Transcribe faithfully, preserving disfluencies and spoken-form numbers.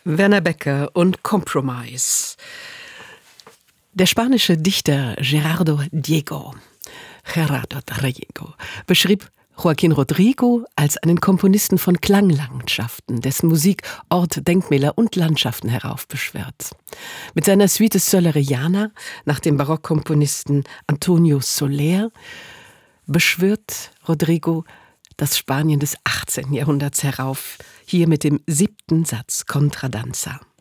Werner Becker und Compromise. Der spanische Dichter Gerardo Diego, Gerardo Diego beschrieb Joaquín Rodrigo als einen Komponisten von Klanglandschaften, dessen Musik Orte, Denkmäler und Landschaften heraufbeschwört. Mit seiner Suite Soleriana nach dem Barockkomponisten Antonio Soler beschwört Rodrigo das Spanien des achtzehnten Jahrhunderts herauf, hier mit dem siebten Satz Contradanza.